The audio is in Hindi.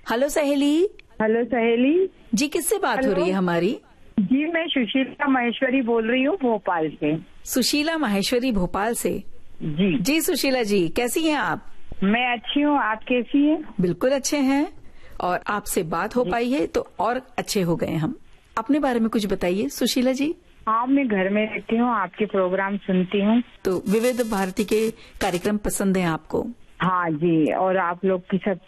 हेलो सहेली। हेलो सहेली जी, किससे बात हो हेलो। रही है हमारी? जी, मैं सुशीला महेश्वरी बोल रही हूँ भोपाल से। सुशीला माहेश्वरी भोपाल से। जी जी सुशीला जी, कैसी हैं आप? मैं अच्छी हूँ, आप कैसी हैं? बिल्कुल अच्छे हैं, और आपसे बात हो पाई है तो और अच्छे हो गए हम। अपने बारे में कुछ बताइए सुशीला जी। हाँ, मैं घर में रहती हूँ, आपके प्रोग्राम सुनती हूँ। तो विविध भारती के कार्यक्रम पसंद हैं आपको? हाँ जी, और आप लोग की सब